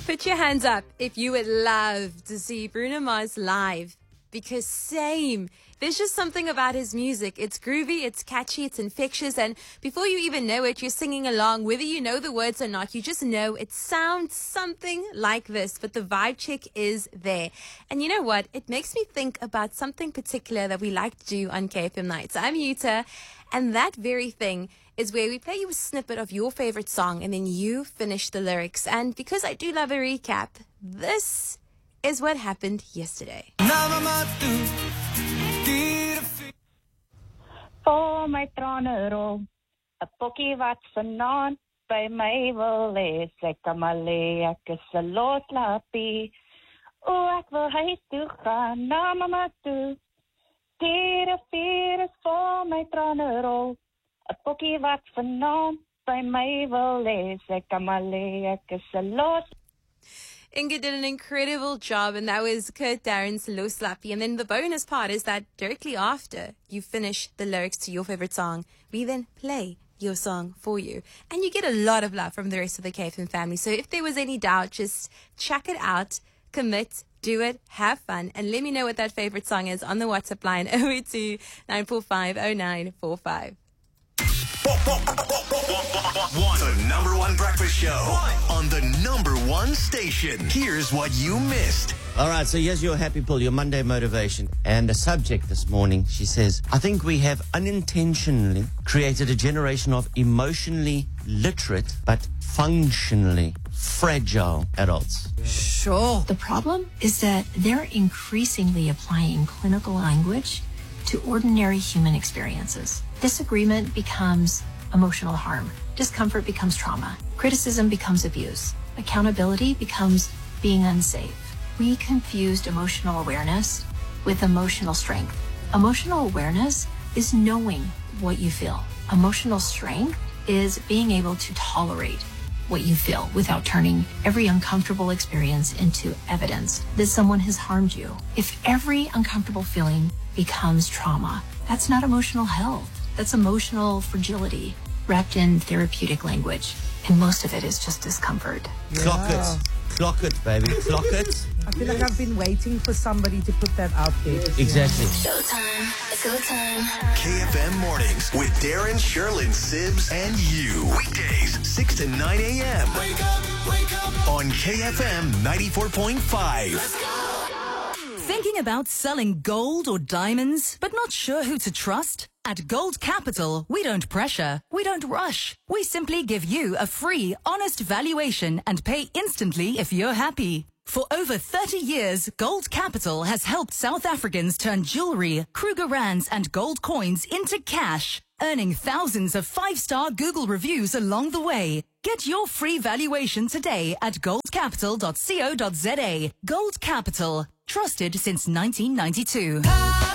Put your hands up if you would love to see Bruno Mars live, because same. There's just something about his music. It's groovy, it's catchy, it's infectious, and before you even know it, you're singing along. Whether you know the words or not, you just know it sounds something like this, but the vibe check is there. And you know what? It makes me think about something particular that we like to do on KFM Nights. I'm Yuta, and that very thing is where we play you a snippet of your favorite song, and then you finish the lyrics. And because I do love a recap, this is what happened yesterday. Voor my trane rol, 'n pokkie wat vanaand by my wil lê, sê kom maar lê, ek is 'n loslappie. O, ek wil huis toe gaan, na mamma toe. Vier is voor my trane rol, 'n pokkie wat vanaand by my wil lê, sê kom maar lê, ek is 'n loslappie. Inge did an incredible job, and that was Kurt Darren's Loslappie. And then the bonus part is that directly after you finish the lyrics to your favorite song, we then play your song for you. And you get a lot of love from the rest of the KFM family. So if there was any doubt, just check it out, commit, do it, have fun, and let me know what that favorite song is on the WhatsApp line 082 945 0945. The number one breakfast show on the number one station. Here's what you missed. All right, so here's your happy pull, your Monday motivation. And the subject this morning, she says, I think we have unintentionally created a generation of emotionally literate but functionally fragile adults. Sure. The problem is that they're increasingly applying clinical language to ordinary human experiences. Disagreement becomes emotional harm. Discomfort becomes trauma. Criticism becomes abuse. Accountability becomes being unsafe. We confused emotional awareness with emotional strength. Emotional awareness is knowing what you feel. Emotional strength is being able to tolerate what you feel without turning every uncomfortable experience into evidence that someone has harmed you. If every uncomfortable feeling becomes trauma, that's not emotional health. That's emotional fragility wrapped in therapeutic language. And most of it is just discomfort. Clock it. Clock it, baby. Clock it. I feel like I've been waiting for somebody to put that out there. Exactly. Showtime. It's go time. KFM Mornings with Darren, Sherlyn, Sibs, and you. Weekdays, 6 to 9 a.m. Wake up on KFM 94.5. Thinking about selling gold or diamonds, but not sure who to trust? At Gold Capital, we don't pressure, we don't rush. We simply give you a free, honest valuation and pay instantly if you're happy. For over 30 years, Gold Capital has helped South Africans turn jewelry, Kruger Rands and gold coins into cash, earning thousands of 5-star Google reviews along the way. Get your free valuation today at goldcapital.co.za. Gold Capital, trusted since 1992.